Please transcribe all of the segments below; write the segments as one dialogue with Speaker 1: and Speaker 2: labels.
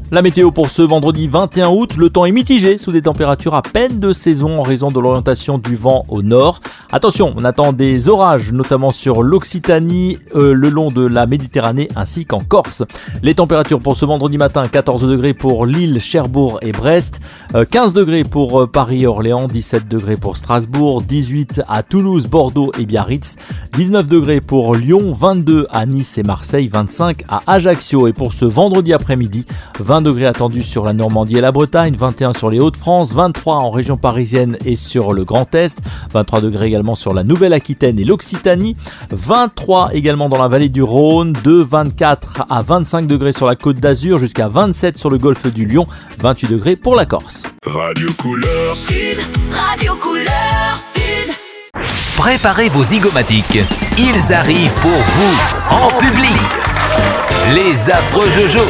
Speaker 1: La météo pour ce vendredi 21 août, le temps est mitigé sous des températures à peine de saison en raison de l'orientation du vent au nord. Attention, on attend des orages, notamment sur l'Occitanie, le long de la Méditerranée ainsi qu'en Corse. Les températures pour ce vendredi matin, 14 degrés pour Lille, Cherbourg et Brest, 15 degrés pour Paris et Orléans, 17 degrés pour Strasbourg, 18 à Toulouse, Bordeaux et Biarritz, 19 degrés pour Lyon, 22 à Nice et Marseille, 25 à Ajaccio. Et pour ce vendredi après-midi, 20 degrés attendus sur la Normandie et la Bretagne, 21 sur les Hauts-de-France, 23 en région parisienne et sur le Grand Est, 23 degrés également sur la Nouvelle-Aquitaine et l'Occitanie, 23 également dans la vallée du Rhône, de 24 à 25 degrés sur la Côte d'Azur, jusqu'à 27 sur le golfe du Lion, 28 degrés pour la Corse.
Speaker 2: Radio Couleur Sud,
Speaker 3: Radio Couleur Sud.
Speaker 4: Préparez vos zygomatiques. Ils arrivent pour vous, en public. Les affreux Jojo.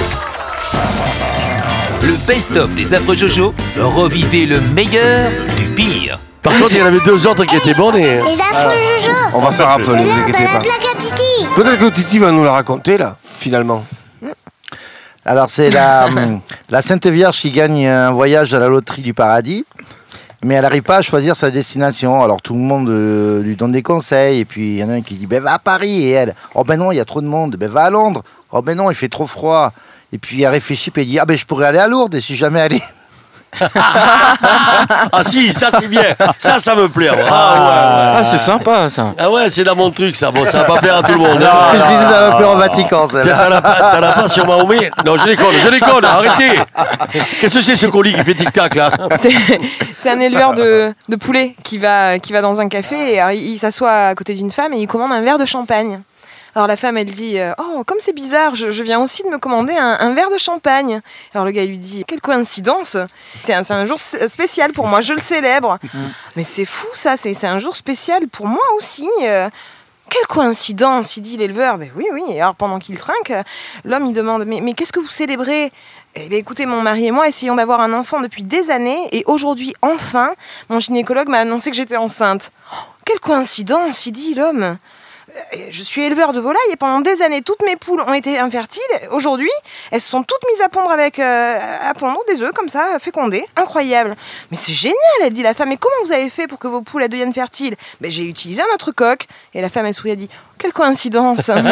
Speaker 4: Le best-of des affreux Jojo. Revivez le meilleur du pire.
Speaker 5: Par contre, il y en avait deux autres qui étaient bonnes et...
Speaker 6: Les affreux Jojo.
Speaker 5: On va s'en rappeler, ne vous inquiétez pas.
Speaker 6: Plaque à Titi.
Speaker 5: Peut-être que Titi va nous la raconter, là, finalement.
Speaker 7: Alors, c'est la Sainte Vierge qui gagne un voyage à la loterie du paradis, mais elle n'arrive pas à choisir sa destination. Alors, tout le monde lui donne des conseils, et puis il y en a un qui dit va à Paris, et elle, oh ben non, il y a trop de monde, va à Londres, oh ben non, il fait trop froid. Et puis elle réfléchit, et elle dit ah ben je pourrais aller à Lourdes, et si jamais allé.
Speaker 5: Ah si, ça c'est bien, ça me plaît.
Speaker 8: Ah, c'est sympa ça.
Speaker 5: Ah ouais, c'est dans mon truc ça, bon ça va pas plaire à tout le monde.
Speaker 7: C'est ce que je disais, ça va plaire au Vatican.
Speaker 5: T'en as pas sur Mahomet? Non, je déconne, arrêtez. Qu'est-ce que c'est ce colis qui fait tic-tac là?
Speaker 9: C'est un éleveur de poulets qui va dans un café et alors, il s'assoit à côté d'une femme et il commande un verre de champagne. Alors la femme, elle dit « Oh, comme c'est bizarre, je viens aussi de me commander un verre de champagne. » Alors le gars lui dit « Quelle coïncidence, c'est un jour spécial pour moi, je le célèbre. » Mais c'est fou ça, c'est un jour spécial pour moi aussi. Quelle coïncidence, il dit l'éleveur. Ben oui. Et alors pendant qu'il trinque, l'homme il demande « Mais qu'est-ce que vous célébrez ?» Eh bien, écoutez, mon mari et moi essayons d'avoir un enfant depuis des années et aujourd'hui, enfin, mon gynécologue m'a annoncé que j'étais enceinte. Oh, quelle coïncidence, il dit l'homme. Je suis éleveur de volailles et pendant des années, toutes mes poules ont été infertiles. Aujourd'hui, elles se sont toutes mises à pondre à pondre des œufs comme ça, fécondés. Incroyable. Mais c'est génial, elle dit la femme. Mais comment vous avez fait pour que vos poules elles deviennent fertiles? Ben, j'ai utilisé un autre coq. Et la femme, elle sourit, elle dit quelle coïncidence.
Speaker 5: Ouais.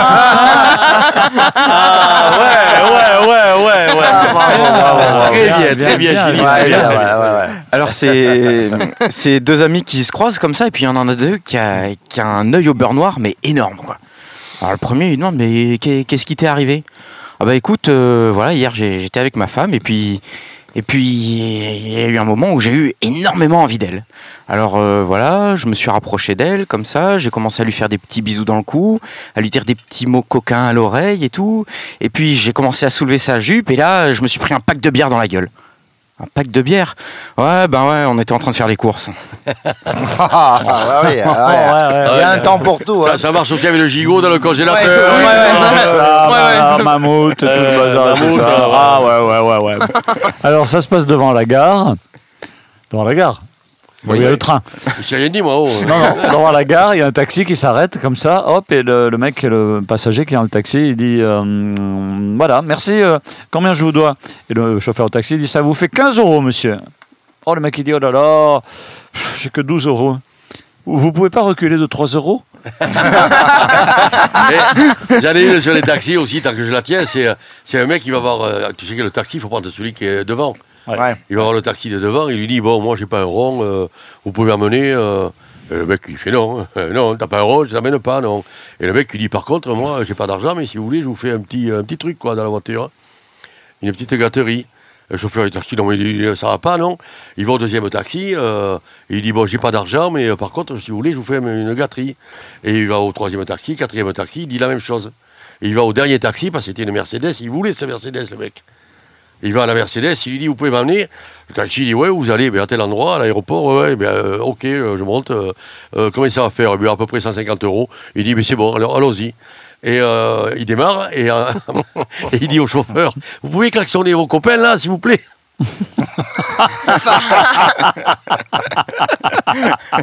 Speaker 5: Très bien, Julie.
Speaker 8: Alors c'est deux amis qui se croisent comme ça et puis il y en a deux qui a un œil au beurre noir mais énorme quoi. Alors le premier il lui demande mais qu'est-ce qui t'est arrivé? Ah bah écoute voilà hier j'étais avec ma femme et puis il y a eu un moment où j'ai eu énormément envie d'elle. Alors voilà, je me suis rapproché d'elle comme ça, j'ai commencé à lui faire des petits bisous dans le cou, à lui dire des petits mots coquins à l'oreille et tout. Et puis j'ai commencé à soulever sa jupe et là je me suis pris un pack de bière dans la gueule. Un pack de bière? Ouais, on était en train de faire les courses.
Speaker 7: Il y a un temps pour tout.
Speaker 5: Ça marche aussi avec le gigot dans le congélateur.
Speaker 10: Mammouth, tout le bazar. Ah ouais. Alors ça se passe devant la gare. Devant la gare. Il y a le train.
Speaker 5: Je n'ai rien dit, moi.
Speaker 10: Non, devant la gare, il y a un taxi qui s'arrête comme ça, hop, et le mec, le passager qui est dans le taxi, il dit voilà, merci, combien je vous dois? Et le chauffeur au taxi dit ça vous fait 15 €, monsieur. Oh, le mec, il dit oh là là, j'ai que 12 €. Vous pouvez pas reculer de 3 €?
Speaker 5: J'en ai une sur les taxis aussi, tant que je la tiens, c'est un mec qui va voir, tu sais que le taxi, il faut prendre celui qui est devant.
Speaker 7: Ouais.
Speaker 5: Il va voir le taxi de devant, il lui dit bon moi j'ai pas un rond, vous pouvez m'emmener. Le mec il fait non, non t'as pas un rond, je t'amène pas non. Et le mec lui dit par contre moi j'ai pas d'argent mais si vous voulez je vous fais un petit truc quoi dans la voiture, une petite gâterie. Le chauffeur du taxi non mais il dit ça va pas non. Il va au deuxième taxi, il dit bon j'ai pas d'argent mais par contre si vous voulez je vous fais une gâterie. Et il va au troisième taxi, quatrième taxi, il dit la même chose. Et il va au dernier taxi parce que c'était une Mercedes, il voulait cette Mercedes le mec. Il va à la Mercedes, il lui dit, vous pouvez m'emmener? Le taxi dit, ouais, vous allez à tel endroit, à l'aéroport, ok, je monte. Combien ça va faire? À peu près 150 €. Il dit, mais c'est bon, alors allons-y. Et il démarre, et il dit au chauffeur, vous pouvez klaxonner vos copains là, s'il vous plaît?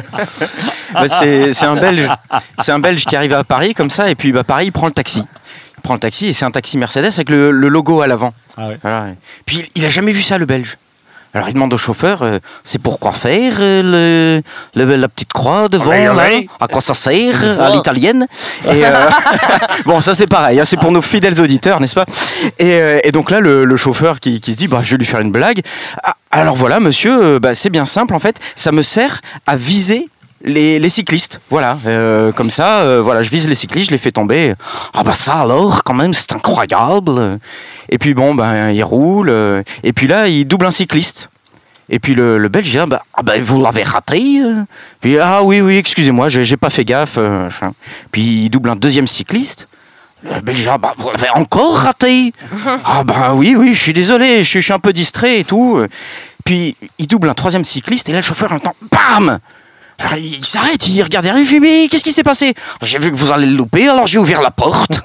Speaker 8: C'est un Belge qui arrive à Paris comme ça, et puis Paris, il prend le taxi. prend le taxi et c'est un taxi Mercedes avec le logo à l'avant.
Speaker 10: Ah ouais.
Speaker 8: Voilà. Puis il a jamais vu ça, le Belge. Alors il demande au chauffeur, c'est pour quoi faire la petite croix devant, là, à quoi ça sert, à l'italienne. Et bon, ça c'est pareil, hein, c'est pour nos fidèles auditeurs, n'est-ce pas? Et donc là, le chauffeur qui se dit, bah, je vais lui faire une blague. Ah, alors voilà, monsieur, c'est bien simple en fait, ça me sert à viser les cyclistes, voilà, comme ça, voilà, je vise les cyclistes, je les fais tomber. Ah bah ça alors, quand même, c'est incroyable. Et puis bon, il roule, et puis là, il double un cycliste. Et puis le Belge dit, vous l'avez raté. Puis ah oui, excusez-moi, j'ai pas fait gaffe. Puis il double un deuxième cycliste. Le Belge dit, vous l'avez encore raté. Ah bah oui, je suis désolé, je suis un peu distrait et tout. Puis il double un troisième cycliste, et là le chauffeur entend, bam. Alors, il s'arrête, il regarde derrière, il fait, mais qu'est-ce qui s'est passé? J'ai vu que vous allez le louper, alors j'ai ouvert la porte.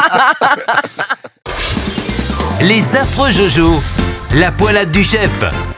Speaker 4: Les affreux Jojo, la poilade du chef.